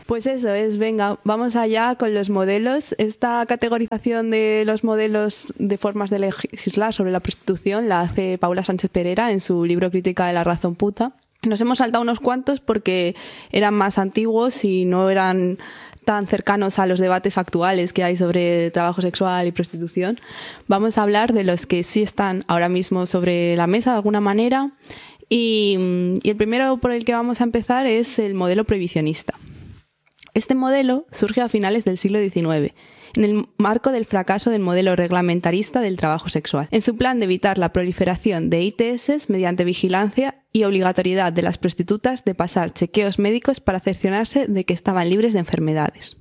Pues eso es, venga, vamos allá con los modelos. Esta categorización de los modelos de formas de legislar sobre la prostitución la hace Paula Sánchez Pereira en su libro Crítica de la razón puta. Nos hemos saltado unos cuantos porque eran más antiguos y no eran tan cercanos a los debates actuales que hay sobre trabajo sexual y prostitución. Vamos a hablar de los que sí están ahora mismo sobre la mesa de alguna manera y el primero por el que vamos a empezar es el modelo prohibicionista. Este modelo surge a finales del siglo XIX, en el marco del fracaso del modelo reglamentarista del trabajo sexual, en su plan de evitar la proliferación de ITS mediante vigilancia y obligatoriedad de las prostitutas de pasar chequeos médicos para cerciorarse de que estaban libres de enfermedades.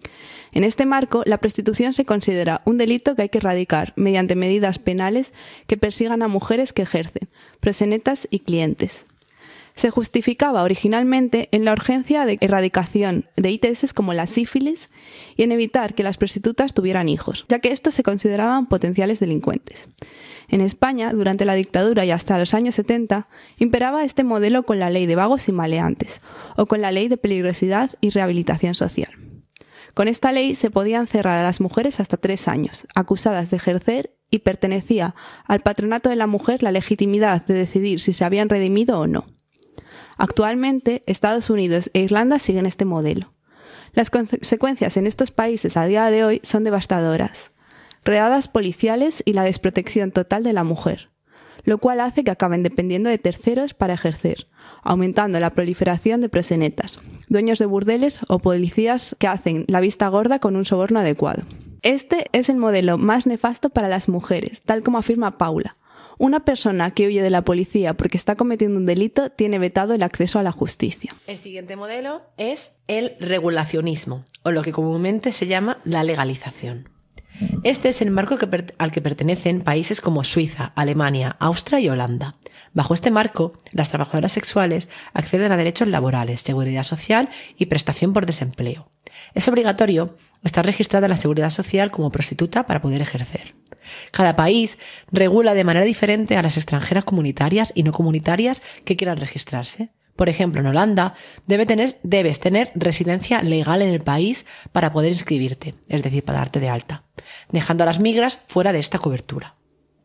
En este marco, la prostitución se considera un delito que hay que erradicar mediante medidas penales que persigan a mujeres que ejercen, proxenetas y clientes. Se justificaba originalmente en la urgencia de erradicación de ITS como la sífilis y en evitar que las prostitutas tuvieran hijos, ya que estos se consideraban potenciales delincuentes. En España, durante la dictadura y hasta los años 70, imperaba este modelo con la ley de vagos y maleantes, o con la ley de peligrosidad y rehabilitación social. Con esta ley se podían encerrar a las mujeres hasta 3 años, acusadas de ejercer, y pertenecía al patronato de la mujer la legitimidad de decidir si se habían redimido o no. Actualmente, Estados Unidos e Irlanda siguen este modelo. Las consecuencias en estos países a día de hoy son devastadoras. Redadas policiales y la desprotección total de la mujer, lo cual hace que acaben dependiendo de terceros para ejercer, aumentando la proliferación de proxenetas, dueños de burdeles o policías que hacen la vista gorda con un soborno adecuado. Este es el modelo más nefasto para las mujeres, tal como afirma Paula. Una persona que huye de la policía porque está cometiendo un delito tiene vetado el acceso a la justicia. El siguiente modelo es el regulacionismo, o lo que comúnmente se llama la legalización. Este es el marco al que pertenecen países como Suiza, Alemania, Austria y Holanda. Bajo este marco, las trabajadoras sexuales acceden a derechos laborales, seguridad social y prestación por desempleo. Es obligatorio estar registrada en la seguridad social como prostituta para poder ejercer. Cada país regula de manera diferente a las extranjeras comunitarias y no comunitarias que quieran registrarse. Por ejemplo, en Holanda debes tener residencia legal en el país para poder inscribirte, es decir, para darte de alta, dejando a las migras fuera de esta cobertura.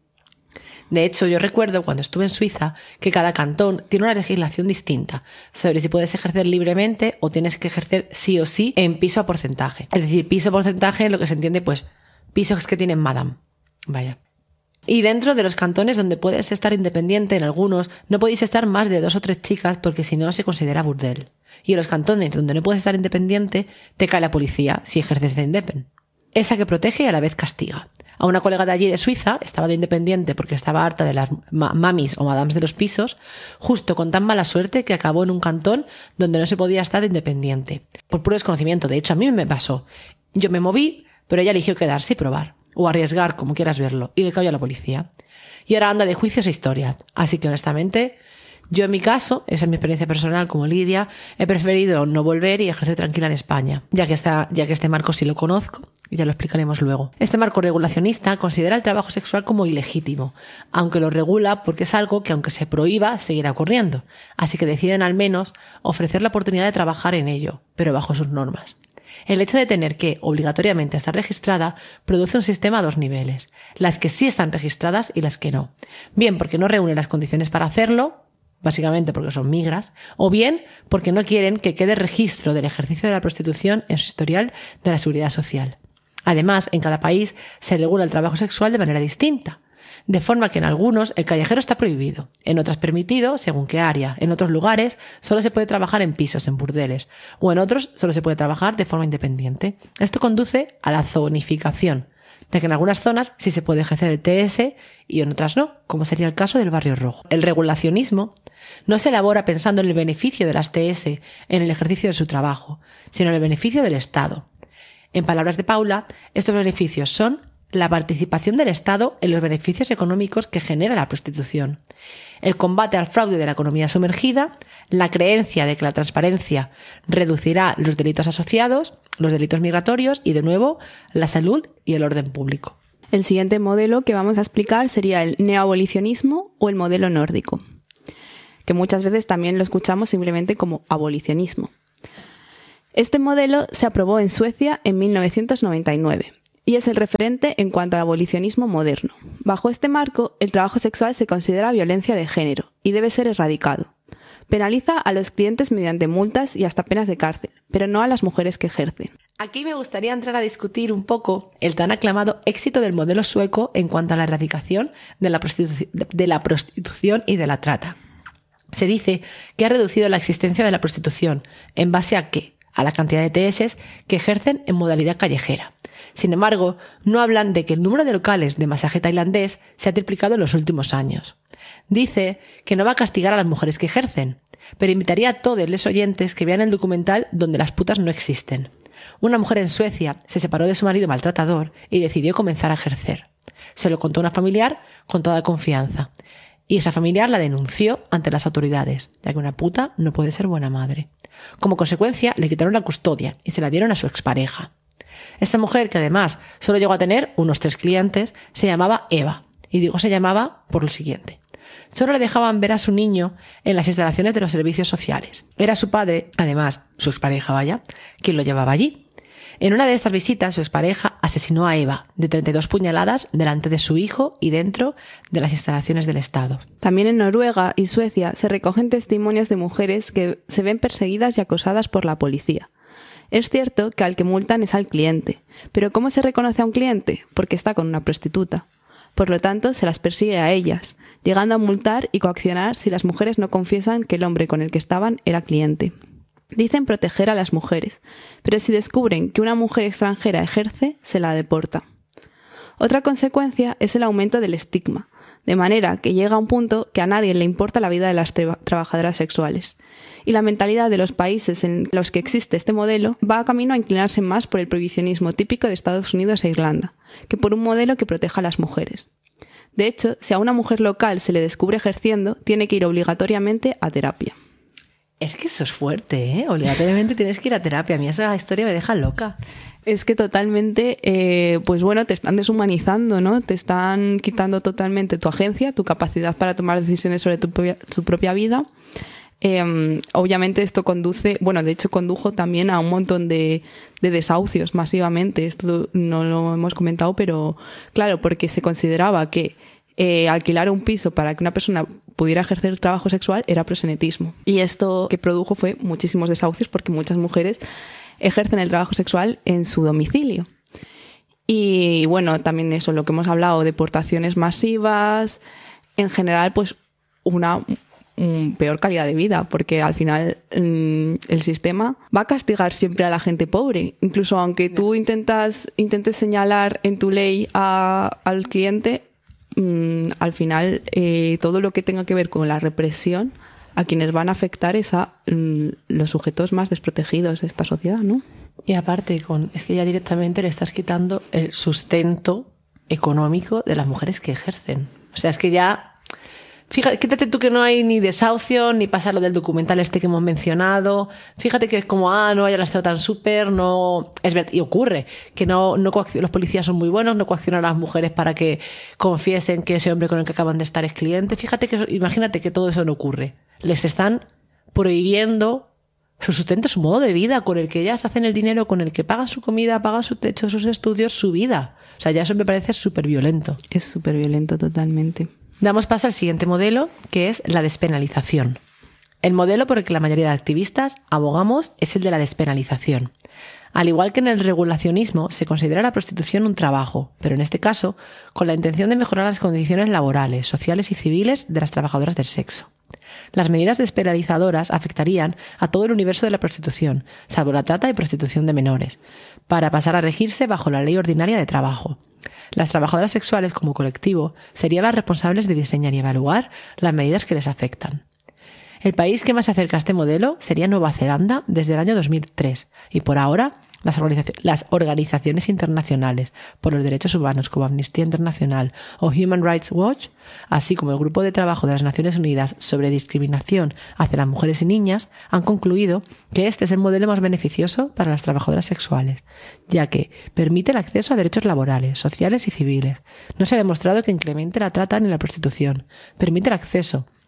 De hecho, yo recuerdo cuando estuve en Suiza que cada cantón tiene una legislación distinta sobre si puedes ejercer libremente o tienes que ejercer sí o sí en piso a porcentaje. Es decir, piso a porcentaje, lo que se entiende, pues, pisos que tienen madame. Vaya. Y dentro de los cantones donde puedes estar independiente, en algunos no podéis estar más de 2 o 3 chicas porque si no se considera burdel. Y en los cantones donde no puedes estar independiente, te cae la policía si ejerces de independ. Esa que protege y a la vez castiga. A una colega de allí de Suiza estaba de independiente porque estaba harta de las mamis o madames de los pisos, justo con tan mala suerte que acabó en un cantón donde no se podía estar de independiente. Por puro desconocimiento, de hecho a mí me pasó. Yo me moví, pero ella eligió quedarse y probar. O arriesgar, como quieras verlo, y le cayó a la policía. Y ahora anda de juicios e historias. Así que honestamente, yo en mi caso, esa es mi experiencia personal como Lidia, he preferido no volver y ejercer tranquila en España, ya que este marco sí lo conozco, y ya lo explicaremos luego. Este marco regulacionista considera el trabajo sexual como ilegítimo, aunque lo regula porque es algo que aunque se prohíba, seguirá ocurriendo. Así que deciden al menos ofrecer la oportunidad de trabajar en ello, pero bajo sus normas. El hecho de tener que, obligatoriamente, estar registrada produce un sistema a 2 niveles, las que sí están registradas y las que no. Bien porque no reúnen las condiciones para hacerlo, básicamente porque son migras, o bien porque no quieren que quede registro del ejercicio de la prostitución en su historial de la seguridad social. Además, en cada país se regula el trabajo sexual de manera distinta, de forma que en algunos el callejero está prohibido, en otras permitido, según qué área, en otros lugares solo se puede trabajar en pisos, en burdeles, o en otros solo se puede trabajar de forma independiente. Esto conduce a la zonificación, de que en algunas zonas sí se puede ejercer el TS y en otras no, como sería el caso del Barrio Rojo. El regulacionismo no se elabora pensando en el beneficio de las TS en el ejercicio de su trabajo, sino en el beneficio del Estado. En palabras de Paula, estos beneficios son la participación del Estado en los beneficios económicos que genera la prostitución, el combate al fraude de la economía sumergida, la creencia de que la transparencia reducirá los delitos asociados, los delitos migratorios y, de nuevo, la salud y el orden público. El siguiente modelo que vamos a explicar sería el neoabolicionismo o el modelo nórdico, que muchas veces también lo escuchamos simplemente como abolicionismo. Este modelo se aprobó en Suecia en 1999 y es el referente en cuanto al abolicionismo moderno. Bajo este marco, el trabajo sexual se considera violencia de género y debe ser erradicado. Penaliza a los clientes mediante multas y hasta penas de cárcel, pero no a las mujeres que ejercen. Aquí me gustaría entrar a discutir un poco el tan aclamado éxito del modelo sueco en cuanto a la erradicación de la prostitución y de la trata. Se dice que ha reducido la existencia de la prostitución. ¿En base a qué? A la cantidad de TS que ejercen en modalidad callejera. Sin embargo, no hablan de que el número de locales de masaje tailandés se ha triplicado en los últimos años. Dice que no va a castigar a las mujeres que ejercen, pero invitaría a todos los oyentes que vean el documental Donde las putas no existen. Una mujer en Suecia se separó de su marido maltratador y decidió comenzar a ejercer. Se lo contó a una familiar con toda confianza. Y esa familiar la denunció ante las autoridades, ya que una puta no puede ser buena madre. Como consecuencia, le quitaron la custodia y se la dieron a su expareja. Esta mujer, que además solo llegó a tener unos 3 clientes, se llamaba Eva. Y digo se llamaba por lo siguiente. Solo le dejaban ver a su niño en las instalaciones de los servicios sociales. Era su padre, además su expareja, vaya, quien lo llevaba allí. En una de estas visitas, su expareja asesinó a Eva de 32 puñaladas delante de su hijo y dentro de las instalaciones del Estado. También en Noruega y Suecia se recogen testimonios de mujeres que se ven perseguidas y acosadas por la policía. Es cierto que al que multan es al cliente, pero ¿cómo se reconoce a un cliente? Porque está con una prostituta. Por lo tanto, se las persigue a ellas, llegando a multar y coaccionar si las mujeres no confiesan que el hombre con el que estaban era cliente. Dicen proteger a las mujeres, pero si descubren que una mujer extranjera ejerce, se la deporta. Otra consecuencia es el aumento del estigma, de manera que llega a un punto que a nadie le importa la vida de las trabajadoras sexuales. Y la mentalidad de los países en los que existe este modelo va a camino a inclinarse más por el prohibicionismo típico de Estados Unidos e Irlanda, que por un modelo que proteja a las mujeres. De hecho, si a una mujer local se le descubre ejerciendo, tiene que ir obligatoriamente a terapia. Es que eso es fuerte, ¿eh? Obligatoriamente tienes que ir a terapia. A mí esa historia me deja loca. Es que totalmente, pues bueno, te están deshumanizando, ¿no? Te están quitando totalmente tu agencia, tu capacidad para tomar decisiones sobre tu propia vida. Obviamente esto conduce, bueno, de hecho condujo también a un montón de desahucios masivamente. Esto no lo hemos comentado, pero claro, porque se consideraba que alquilar un piso para que una persona pudiera ejercer trabajo sexual era proxenetismo. Y esto que produjo fue muchísimos desahucios porque muchas mujeres ejercen el trabajo sexual en su domicilio. Y bueno, también eso, lo que hemos hablado, deportaciones masivas, en general, pues una peor calidad de vida, porque al final el sistema va a castigar siempre a la gente pobre. Incluso aunque tú intentes señalar en tu ley al cliente, al final todo lo que tenga que ver con la represión a quienes van a afectar es a los sujetos más desprotegidos de esta sociedad, ¿no? Y aparte, es que ya directamente le estás quitando el sustento económico de las mujeres que ejercen. O sea, es que ya... Fíjate, quítate tú que no hay ni desahucio, ni pasa lo del documental este que hemos mencionado. Fíjate que es como, no, ya las tratan súper, no... Es verdad, y ocurre que no los policías son muy buenos, no coaccionan a las mujeres para que confiesen que ese hombre con el que acaban de estar es cliente. Fíjate que, imagínate que todo eso no ocurre. Les están prohibiendo su sustento, su modo de vida, con el que ellas hacen el dinero, con el que pagan su comida, pagan su techo, sus estudios, su vida. O sea, ya eso me parece súper violento. Es súper violento totalmente. Damos paso al siguiente modelo, que es la despenalización. El modelo por el que la mayoría de activistas abogamos es el de la despenalización. Al igual que en el regulacionismo, se considera la prostitución un trabajo, pero en este caso, con la intención de mejorar las condiciones laborales, sociales y civiles de las trabajadoras del sexo. Las medidas despenalizadoras afectarían a todo el universo de la prostitución, salvo la trata y prostitución de menores, para pasar a regirse bajo la ley ordinaria de trabajo. Las trabajadoras sexuales como colectivo serían las responsables de diseñar y evaluar las medidas que les afectan. El país que más se acerca a este modelo sería Nueva Zelanda desde el año 2003 y por ahora las organizaciones internacionales por los derechos humanos como Amnistía Internacional o Human Rights Watch, así como el Grupo de Trabajo de las Naciones Unidas sobre discriminación hacia las mujeres y niñas, han concluido que este es el modelo más beneficioso para las trabajadoras sexuales, ya que permite el acceso a derechos laborales, sociales y civiles. No se ha demostrado que incremente la trata ni la prostitución. Permite el acceso,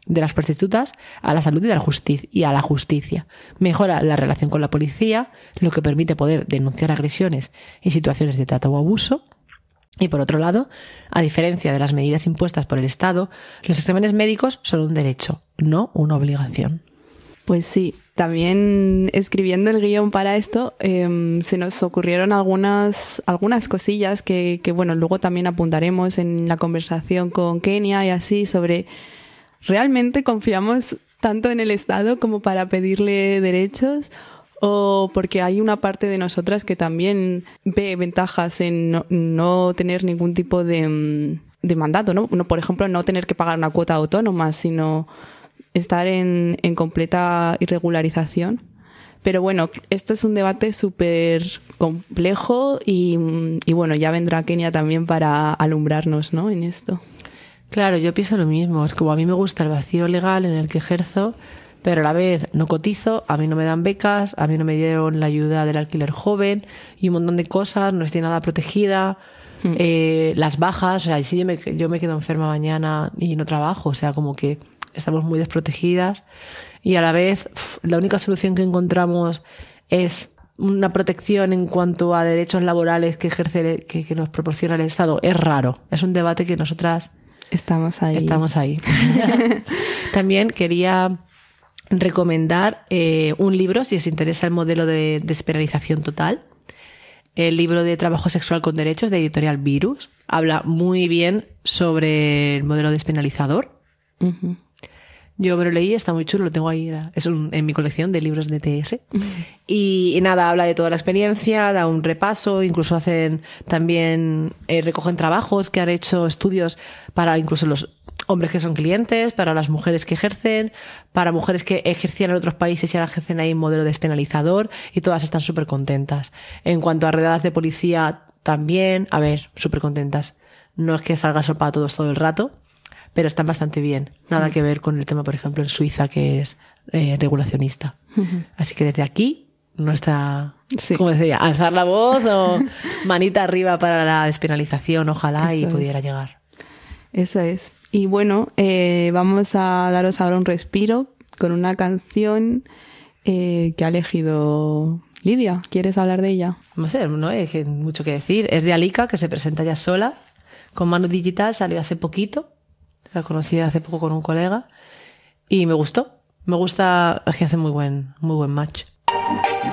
de las prostitutas a la salud y a la justicia. Mejora la relación con la policía, lo que permite poder denunciar agresiones y situaciones de trato o abuso. Y por otro lado, a diferencia de las medidas impuestas por el Estado, los exámenes médicos son un derecho, no una obligación. Pues sí, también escribiendo el guión para esto se nos ocurrieron algunas cosillas que bueno, luego también apuntaremos en la conversación con Kenia y así sobre ¿realmente confiamos tanto en el Estado como para pedirle derechos? O porque hay una parte de nosotras que también ve ventajas en no tener ningún tipo de mandato, ¿no? Por ejemplo, no tener que pagar una cuota autónoma, sino estar en completa irregularización. Pero bueno, esto es un debate súper complejo y bueno, ya vendrá Kenia también para alumbrarnos, ¿no?, en esto. Claro, yo pienso lo mismo. Es como a mí me gusta el vacío legal en el que ejerzo, pero a la vez no cotizo, a mí no me dan becas, a mí no me dieron la ayuda del alquiler joven y un montón de cosas, no estoy nada protegida. Las bajas, o sea, si yo me quedo enferma mañana y no trabajo, o sea, como que estamos muy desprotegidas y a la vez la única solución que encontramos es una protección en cuanto a derechos laborales que ejerce, que nos proporciona el Estado. Es raro, es un debate que nosotras estamos ahí. También quería recomendar un libro, si os interesa el modelo de despenalización total. El libro de Trabajo sexual con derechos, de Editorial Virus. Habla muy bien sobre el modelo despenalizador. Uh-huh. Yo me lo leí, está muy chulo, lo tengo ahí. En mi colección de libros de TS. Uh-huh. Y nada, habla de toda la experiencia, da un repaso, incluso hacen también, recogen trabajos que han hecho, estudios para incluso los hombres que son clientes, para las mujeres que ejercen, para mujeres que ejercían en otros países y ahora ejercen ahí un modelo despenalizador y todas están súper contentas. En cuanto a redadas de policía también, a ver, súper contentas. No es que salga sol para todos todo el rato, pero están bastante bien. Nada que ver con el tema, por ejemplo, en Suiza, que es regulacionista. Uh-huh. Así que desde aquí, nuestra, ¿cómo decía? Alzar la voz o manita arriba para la despenalización, ojalá, y pudiera llegar. Eso es. Y bueno, vamos a daros ahora un respiro con una canción que ha elegido Lidia. ¿Quieres hablar de ella? No sé, no hay mucho que decir. Es de Alika, que se presenta ya sola, con Manu Digital, salió hace poquito. La conocí hace poco con un colega y me gustó. Me gusta, es que hace muy buen match.